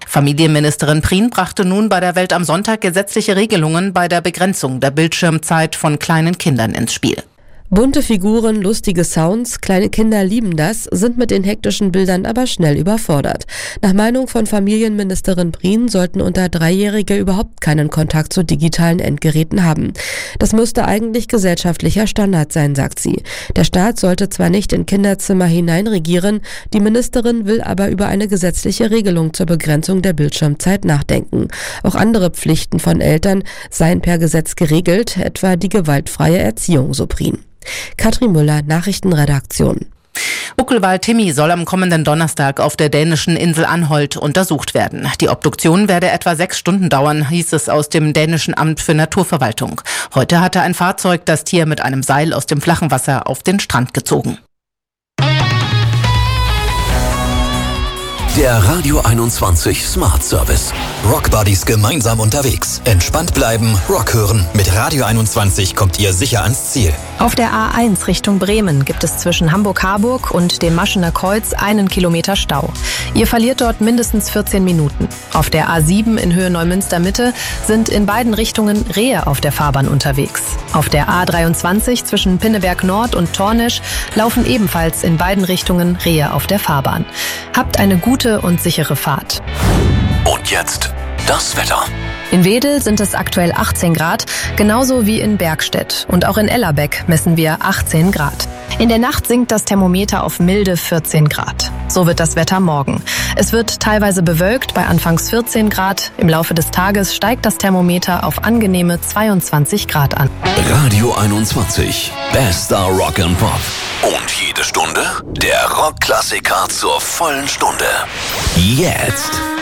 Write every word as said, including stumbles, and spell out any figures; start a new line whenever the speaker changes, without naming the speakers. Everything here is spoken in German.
Familienministerin Prien brachte nun bei der Welt am Sonntag gesetzliche Regelungen bei der Begrenzung der Bildschirmzeit von kleinen Kindern ins Spiel.
Bunte Figuren, lustige Sounds, kleine Kinder lieben das, sind mit den hektischen Bildern aber schnell überfordert. Nach Meinung von Familienministerin Prien sollten unter Dreijährige überhaupt keinen Kontakt zu digitalen Endgeräten haben. Das müsste eigentlich gesellschaftlicher Standard sein, sagt sie. Der Staat sollte zwar nicht in Kinderzimmer hineinregieren, die Ministerin will aber über eine gesetzliche Regelung zur Begrenzung der Bildschirmzeit nachdenken. Auch andere Pflichten von Eltern seien per Gesetz geregelt, etwa die gewaltfreie Erziehung, so Prien. Katrin Müller, Nachrichtenredaktion.
Buckelwal Timmy soll am kommenden Donnerstag auf der dänischen Insel Anholt untersucht werden. Die Obduktion werde etwa sechs Stunden dauern, hieß es aus dem dänischen Amt für Naturverwaltung. Heute hatte ein Fahrzeug das Tier mit einem Seil aus dem flachen Wasser auf den Strand gezogen.
Der Radio einundzwanzig Smart Service. Rock Buddies gemeinsam unterwegs. Entspannt bleiben, Rock hören. Mit Radio einundzwanzig kommt ihr sicher ans Ziel.
Auf der A eins Richtung Bremen gibt es zwischen Hamburg-Harburg und dem Maschener Kreuz einen Kilometer Stau. Ihr verliert dort mindestens vierzehn Minuten. Auf der A sieben in Höhe Neumünster-Mitte sind in beiden Richtungen Rehe auf der Fahrbahn unterwegs. Auf der A dreiundzwanzig zwischen Pinneberg Nord und Tornisch laufen ebenfalls in beiden Richtungen Rehe auf der Fahrbahn. Habt eine gute und sichere Fahrt.
Und jetzt das Wetter.
In Wedel sind es aktuell achtzehn Grad, genauso wie in Bergstedt. Und auch in Ellerbeck messen wir achtzehn Grad. In der Nacht sinkt das Thermometer auf milde vierzehn Grad. So wird das Wetter morgen. Es wird teilweise bewölkt bei anfangs vierzehn Grad. Im Laufe des Tages steigt das Thermometer auf angenehme zweiundzwanzig Grad an.
Radio einundzwanzig. Bester Rock and Pop. Und jede Stunde der Rockklassiker zur vollen Stunde. Jetzt.